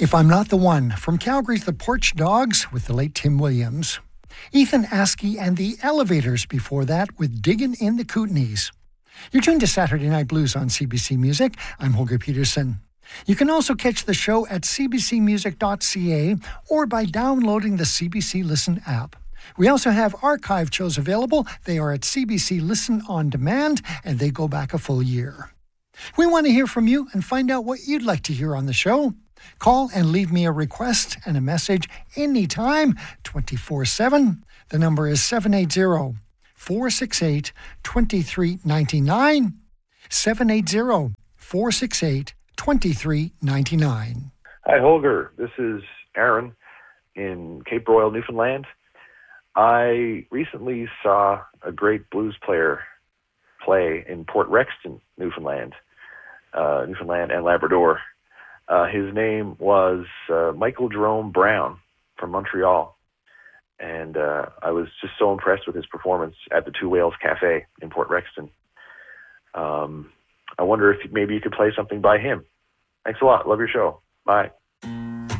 If I'm Not the One, from Calgary's The Porch Dogs with the late Tim Williams. Ethan Askey and the Elevators before that with Diggin' in the Kootenays. You're tuned to Saturday Night Blues on CBC Music. I'm Holger Peterson. You can also catch the show at cbcmusic.ca or by downloading the CBC Listen app. We also have archived shows available. They are at CBC Listen on Demand, and they go back a full year. We want to hear from you and find out what you'd like to hear on the show. Call and leave me a request and a message anytime, 24/7. The number is 780-468-2399, 780-468-2399. Hi, Holger. This is Aaron in Cape Royal, Newfoundland. I recently saw a great blues player play in Port Rexton, Newfoundland and Labrador. His name was Michael Jerome Brown from Montreal. And I was just so impressed with his performance at the Two Whales Cafe in Port Rexton. I wonder if maybe you could play something by him. Thanks a lot. Love your show. Bye.